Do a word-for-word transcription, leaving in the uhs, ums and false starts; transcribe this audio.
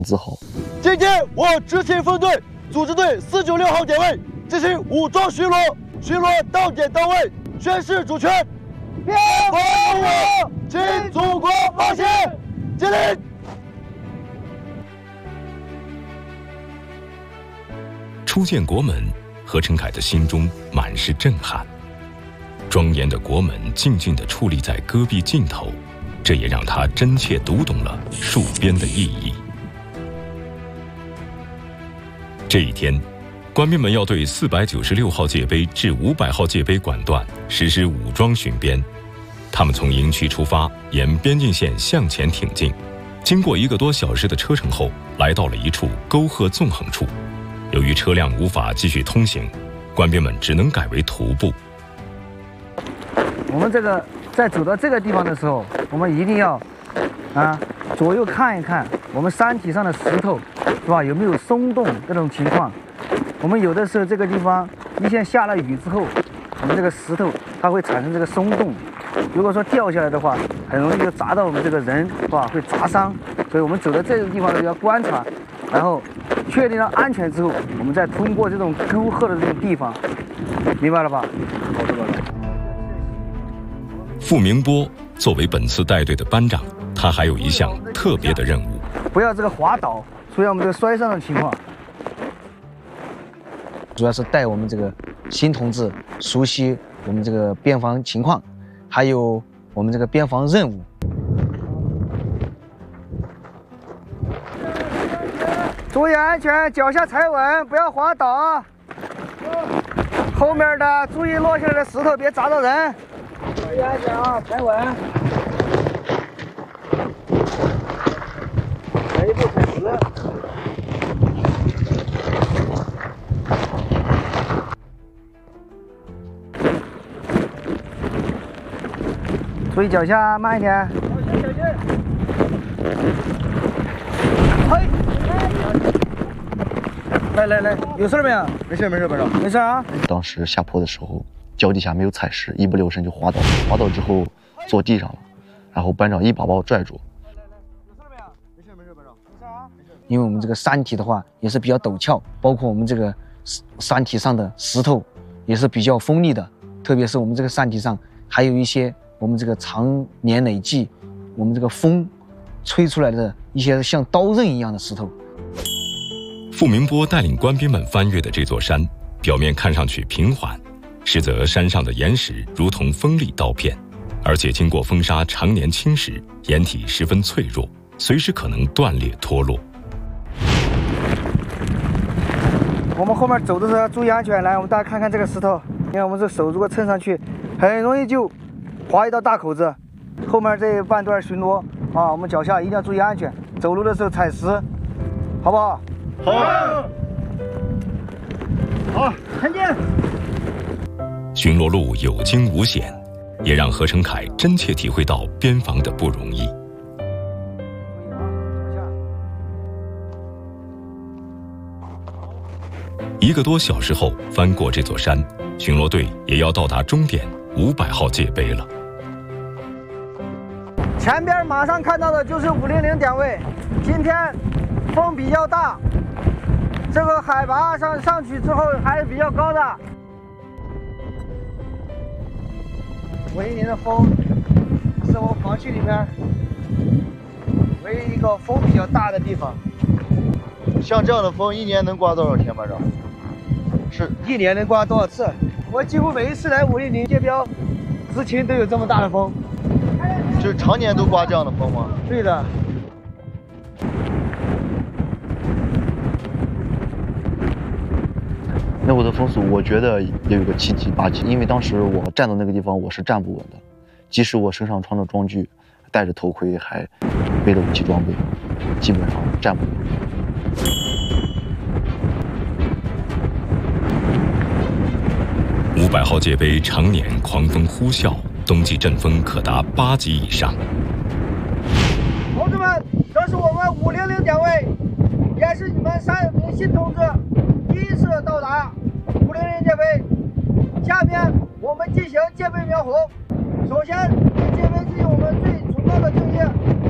自豪。 今天我执勤分队组织队四九六号点位进行武装巡逻，巡逻到点到位，宣示主权。边防我，请祖国放心。敬礼。 初见国门，何成凯的心中满是震撼。庄严的国门静静地矗立在戈壁尽头，这也让他真切读懂了戍边的意义。这一天，官兵们要对四百九十六号界碑至五百号界碑管段实施武装巡边。他们从营区出发，沿边境线向前挺进，经过一个多小时的车程后，来到了一处沟壑纵横处。由于车辆无法继续通行，官兵们只能改为徒步。 我们这个在走到这个地方的时候，我们一定要啊左右看一看我们山体上的石头，是吧？有没有松动这种情况？我们有的时候这个地方一线下了雨之后，我们这个石头它会产生这个松动，如果说掉下来的话，很容易就砸到我们这个人，是吧？会砸伤。所以我们走到这个地方呢，要观察，然后确定了安全之后，我们再通过这种沟壑的这种地方，明白了吧？好的，了。 傅明波作为本次带队的班长，他还有一项特别的任务， 不要这个滑倒，出现我们这个摔伤的情况。主要是带我们这个新同志熟悉我们这个边防情况，还有我们这个边防任务。注意安全，脚下踩稳，不要滑倒啊！后面的注意落下来的石头别砸到人。注意安全啊，踩稳。踩一步踩实。注意脚下，慢一点。小心，小心。嘿。来来来，有事没有？没事没事，班长，没事啊。 当时下坡的时候，脚底下没有踩实，一不留神就滑倒了。滑倒之后坐地上了，然后班长一把把我拽住。 来来来，有事没有？没事没事，班长，没事啊。因为我们这个山体的话也是比较陡峭，包括我们这个山体上的石头也是比较锋利的，特别是我们这个山体上还有一些我们这个长年累计，我们这个风吹出来的一些像刀刃一样的石头。 傅明波带领官兵们翻越的这座山，表面看上去平缓，实则山上的岩石如同锋利刀片，而且经过风沙常年侵蚀，岩体十分脆弱，随时可能断裂脱落。 我们后面走的时候要注意安全。来，我们大家看看这个石头，你看我们这手如果撑上去，很容易就划一道大口子。后面这半段巡逻啊，我们脚下一定要注意安全，走路的时候踩实，好不好？ 好。好，看见。 巡逻路有惊无险，也让何成凯真切体会到边防的不容易。一个多小时后，翻过这座山，巡逻队也要到达终点五百号界碑了。 前边马上看到的就是五零零点位，今天风比较大，这个海拔上上去之后还是比较高的。五零零的风是我们防区里面唯一一个风比较大的地方。 像这样的风一年能刮多少天，班长？是一年能刮多少次？我几乎每一次来五零零界标执勤都有这么大的风。 就是常年都刮这样的风吗？ 对的。 那我的风速，我觉得也有个七级八级，因为当时我站到那个地方，我是站不稳的，即使我身上穿着装具，戴着头盔，还背着武器装备，基本上站不稳。 五百号界碑常年狂风呼啸，冬季阵风可达八级以上。 同志们，这是我们五零零点位，也是你们三名新同志第一次到达五零零界碑。下面我们进行界碑描红。首先，对界碑进行我们最崇高的敬意。